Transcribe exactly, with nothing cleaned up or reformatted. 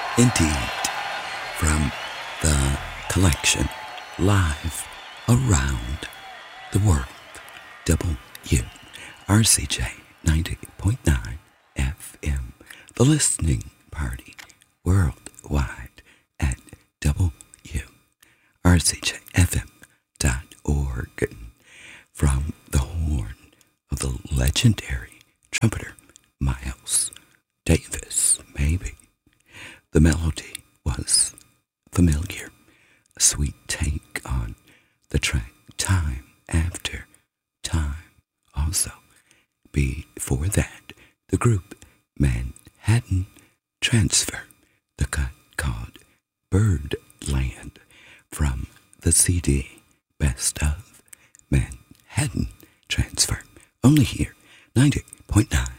Indeed, from the collection Live Around the World, W R C J ninety point nine F M, the listening party worldwide at W R C J F M dot org. From the horn of the legendary trumpeter Miles Davis, maybe. The melody was familiar, a sweet take on the track Time After Time. Also, before that, the group Manhattan Transfer, the cut called Birdland from the C D Best of Manhattan Transfer, only here, ninety point nine